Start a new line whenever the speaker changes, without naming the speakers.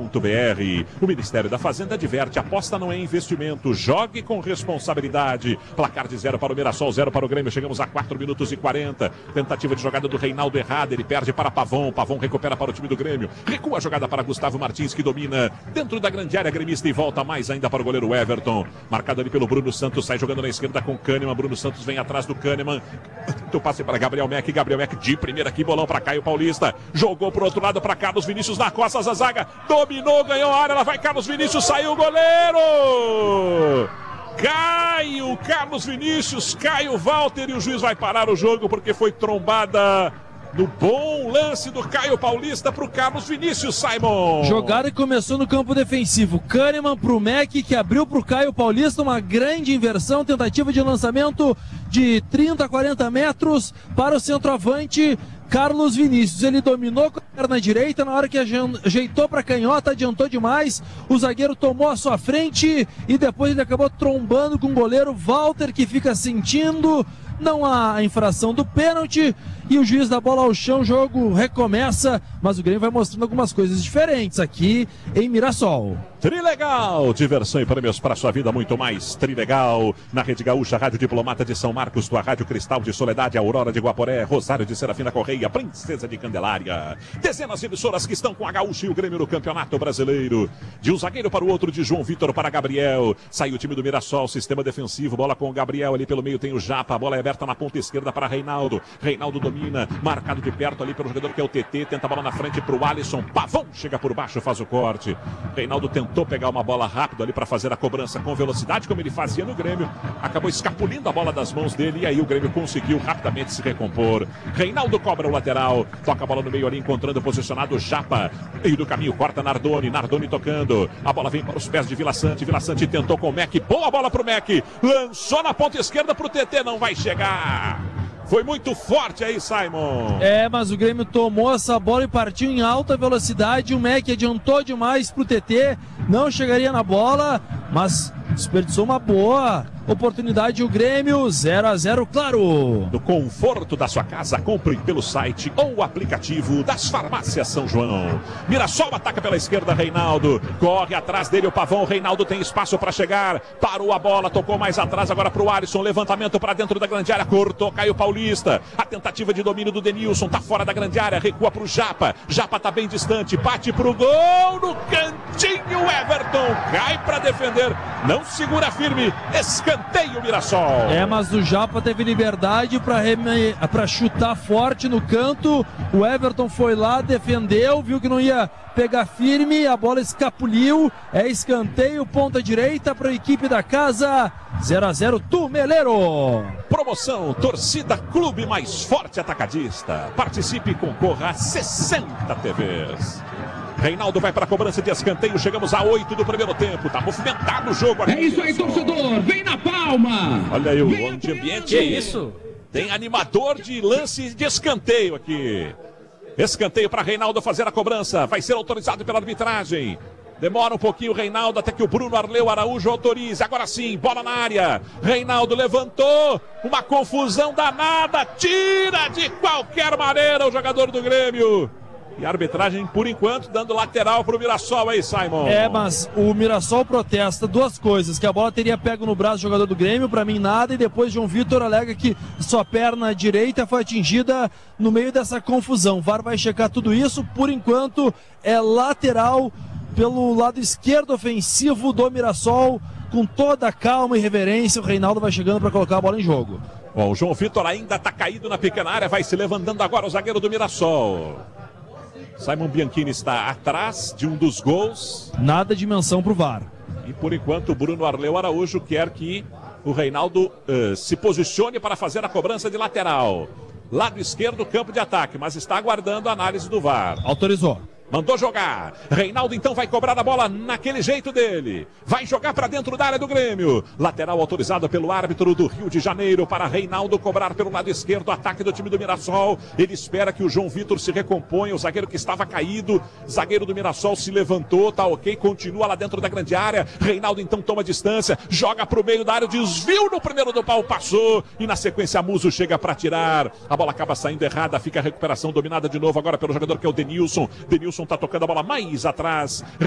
O Ministério da Fazenda adverte: aposta não é investimento, jogue com responsabilidade. Placar de 0 para o Mirassol, 0 para o Grêmio. Chegamos a 4 minutos e 40. Tentativa de jogada do Reinaldo errada, ele perde para Pavão. Pavão recupera para o time do Grêmio. Recua a jogada para Gustavo Martins, que domina dentro da grande área gremista e volta mais ainda para o goleiro Everton. Marcado ali pelo Bruno Santos, sai jogando na esquerda com Kahneman. Bruno Santos vem atrás do Kahneman. Então passe para Gabriel Meck. Gabriel Meck de primeira aqui, bolão para Caio Paulista. Jogou pro outro lado para Carlos Vinícius na costa da zaga. Dominou, ganhou a área, lá vai Carlos Vinícius, saiu o goleiro! Carlos Vinícius, cai o Walter e o juiz vai parar o jogo porque foi trombada no bom lance do Caio Paulista para o Carlos Vinícius, Simon.
Jogada que começou no campo defensivo. Kahneman para o Meck, que abriu para o Caio Paulista, uma grande inversão, tentativa de lançamento de 30, 40 metros para o centroavante Carlos Vinícius. Ele dominou com a perna direita, na hora que ajeitou para a canhota, adiantou demais, o zagueiro tomou a sua frente e depois ele acabou trombando com o goleiro Walter, que fica sentindo. Não há infração do pênalti e o juiz dá bola ao chão, o jogo recomeça, mas o Grêmio vai mostrando algumas coisas diferentes aqui em Mirassol.
Trilegal, diversão e prêmios para sua vida, muito mais. Trilegal, na Rede Gaúcha, Rádio Diplomata de São Marcos, tua Rádio Cristal de Soledade, Aurora de Guaporé, Rosário de Serafina Correia, Princesa de Candelária. Dezenas de emissoras que estão com a Gaúcha e o Grêmio no Campeonato Brasileiro. De um zagueiro para o outro, de João Vitor para Gabriel. Sai o time do Mirassol, sistema defensivo, bola com o Gabriel, ali pelo meio tem o Japa, a bola é aberta na ponta esquerda para Reinaldo. Reinaldo domina, marcado de perto ali pelo jogador que é o TT, tenta a bola na frente para o Alisson. Pavão chega por baixo, faz o corte. Reinaldo tentou pegar uma bola rápida ali para fazer a cobrança com velocidade, como ele fazia no Grêmio. Acabou escapulindo a bola das mãos dele e aí o Grêmio conseguiu rapidamente se recompor. Reinaldo cobra o lateral, toca a bola no meio ali, encontrando o posicionado Japa. Meio do caminho, corta Nardoni, Nardoni tocando. A bola vem para os pés de Vila Sante. Vila Sante tentou com o Meck, boa bola pro Meck. Lançou na ponta esquerda pro TT, não vai chegar. Foi muito forte aí, Simon.
Mas o Grêmio tomou essa bola e partiu em alta velocidade. O Meck adiantou demais pro TT, não chegaria na bola, mas desperdiçou uma boa oportunidade o Grêmio. 0-0, claro.
Do conforto da sua casa, compre pelo site ou aplicativo das Farmácias São João. Mirassol ataca pela esquerda, Reinaldo. Corre atrás dele o Pavão. Reinaldo tem espaço para chegar. Parou a bola, tocou mais atrás agora pro Alisson. Levantamento para dentro da grande área. Cortou, Caio Paulista. A tentativa de domínio do Denilson. Tá fora da grande área. Recua pro Japa. Japa tá bem distante. Bate pro gol. No cantinho, Everton. Cai para defender. Não segura firme. Escanteio, Mirassol.
Mas o Japa teve liberdade para chutar forte no canto. O Everton foi lá, defendeu, viu que não ia pegar firme, a bola escapuliu. É escanteio, ponta direita para a equipe da casa. 0-0, Tumeleiro.
Promoção Torcida Clube Mais Forte Atacadista. Participe e concorra a 60 TVs. Reinaldo vai para a cobrança de escanteio. Chegamos a 8 do primeiro tempo. Tá movimentado o jogo aqui.
É isso aí, torcedor. Vem na palma.
Olha aí o ambiente.
Que isso?
Tem animador de lance de escanteio aqui. Escanteio para Reinaldo fazer a cobrança. Vai ser autorizado pela arbitragem. Demora um pouquinho o Reinaldo até que o Bruno Arleu Araújo autorize. Agora sim, bola na área. Reinaldo levantou. Uma confusão danada. Tira de qualquer maneira o jogador do Grêmio. E a arbitragem, por enquanto, dando lateral para o Mirassol aí, Simon.
Mas o Mirassol protesta duas coisas: que a bola teria pego no braço do jogador do Grêmio, para mim nada, e depois João Vitor alega que sua perna direita foi atingida no meio dessa confusão. O VAR vai checar tudo isso, por enquanto é lateral pelo lado esquerdo ofensivo do Mirassol. Com toda a calma e reverência, o Reinaldo vai chegando para colocar a bola em jogo.
Bom, o João Vitor ainda está caído na pequena área, vai se levantando agora o zagueiro do Mirassol. Simon Bianchini está atrás de um dos gols.
Nada de menção pro VAR.
E por enquanto o Bruno Arleu Araújo quer que o Reinaldo se posicione para fazer a cobrança de lateral. Lado esquerdo, campo de ataque, mas está aguardando a análise do VAR.
Autorizou.
Mandou jogar. Reinaldo então vai cobrar a bola naquele jeito dele. Vai jogar para dentro da área do Grêmio. Lateral autorizado pelo árbitro do Rio de Janeiro para Reinaldo cobrar pelo lado esquerdo. Ataque do time do Mirassol. Ele espera que o João Vitor se recomponha. O zagueiro que estava caído. Zagueiro do Mirassol se levantou. Tá ok. Continua lá dentro da grande área. Reinaldo então toma distância. Joga para o meio da área. Desvio no primeiro do pau. Passou. E na sequência Muso chega para tirar. A bola acaba saindo errada. Fica a recuperação dominada de novo agora pelo jogador que é o Denilson. Denilson tá tocando a bola mais atrás.